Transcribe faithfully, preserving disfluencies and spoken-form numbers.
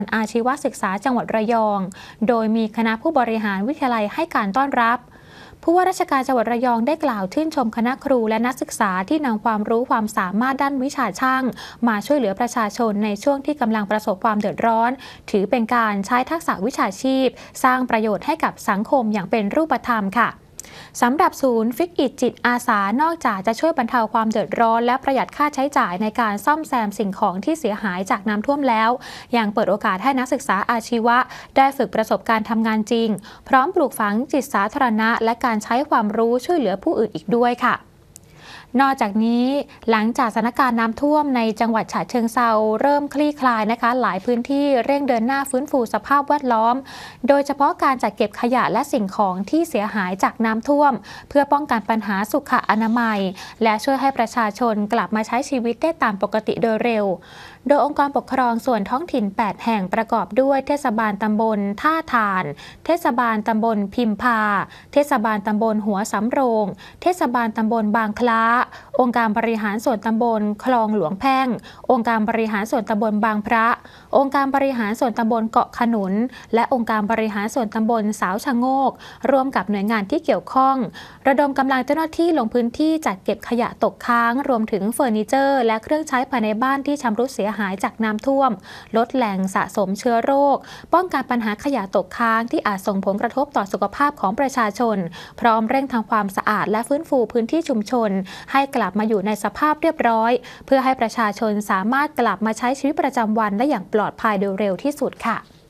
อาชีวศึกษาจังหวัดระยอง โดยมีคณะผู้บริหารวิทยาลัยให้การต้อนรับผู้ว่าราชการจังหวัดระยองได้กล่าวชื่นชมคณะครูและนักศึกษาที่นำความรู้ความสามารถด้านวิชาช่างมาช่วยเหลือประชาชนในช่วงที่กำลังประสบความเดือดร้อนถือเป็นการใช้ทักษะวิชาชีพสร้างประโยชน์ให้กับสังคมอย่างเป็นรูปธรรมค่ะสำหรับศูนย์ฟิกอิทจิตอาสานอกจากจะช่วยบรรเทาความเดือดร้อนและประหยัดค่าใช้จ่ายในการซ่อมแซมสิ่งของที่เสียหายจากน้ำท่วมแล้วยังเปิดโอกาสให้นักศึกษาอาชีวะได้ฝึกประสบการณ์ทำงานจริงพร้อมปลูกฝังจิตสาธารณะและการใช้ความรู้ช่วยเหลือผู้อื่นอีกด้วยค่ะนอกจากนี้หลังจากสถานการณ์น้ำท่วมในจังหวัดฉะเชิงเทราเริ่มคลี่คลายนะคะหลายพื้นที่เร่งเดินหน้าฟื้นฟูสภาพแวดล้อมโดยเฉพาะการจัดเก็บขยะและสิ่งของที่เสียหายจากน้ำท่วมเพื่อป้องกันปัญหาสุขอนามัยและช่วยให้ประชาชนกลับมาใช้ชีวิตได้ตามปกติโดยเร็วโดยองค์กรปกครองส่วนท้องถิ่นแปดแห่งประกอบด้วยเทศบาลตำบลท่าถ่านเทศบาลตำบลพิมพาเทศบาลตำบลหัวสำโรงเทศบาลตำบลบางคล้าองค์การบริหารส่วนตำบลคลองหลวงแพ่งองค์การบริหารส่วนตำบลบางพระองค์การบริหารส่วนตำบลเกาะขนุนและองค์การบริหารส่วนตำบลสาวชะโงกร่วมกับหน่วยงานที่เกี่ยวข้องระดมกำลังเจ้าหน้าที่ลงพื้นที่จัดเก็บขยะตกค้างรวมถึงเฟอร์นิเจอร์และเครื่องใช้ภายในบ้านที่ชำรุดเสียหายจากน้ำท่วมลดแหล่งสะสมเชื้อโรคป้องกันปัญหาขยะตกค้างที่อาจส่งผลกระทบต่อสุขภาพของประชาชนพร้อมเร่งทำความสะอาดและฟื้นฟูพื้นที่ชุมชนให้กลับมาอยู่ในสภาพเรียบร้อยเพื่อให้ประชาชนสามารถกลับมาใช้ชีวิตประจำวันได้อย่างปลอดภัยโดยเร็วที่สุดค่ะ